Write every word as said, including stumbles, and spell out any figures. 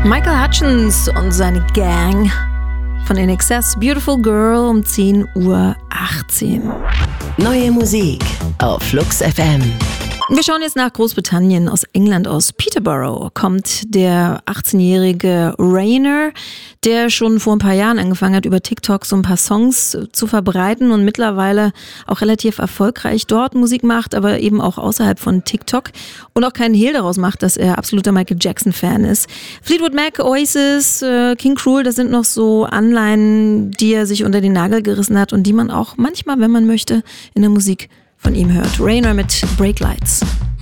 Michael Hutchence und seine Gang von In Excess, Beautiful Girl um zehn Uhr achtzehn. Neue Musik auf Flux F M. Wir schauen jetzt nach Großbritannien. Aus England, aus Peterborough, kommt der achtzehnjährige Rainer, der schon vor ein paar Jahren angefangen hat, über TikTok so ein paar Songs zu verbreiten und mittlerweile auch relativ erfolgreich dort Musik macht, aber eben auch außerhalb von TikTok und auch keinen Hehl daraus macht, dass er absoluter Michael Jackson-Fan ist. Fleetwood Mac, Oasis, äh, King Cruel, das sind noch so Anleihen, die er sich unter den Nagel gerissen hat und die man auch manchmal, wenn man möchte, in der Musik von ihm hört. Rainer mit Break Lights.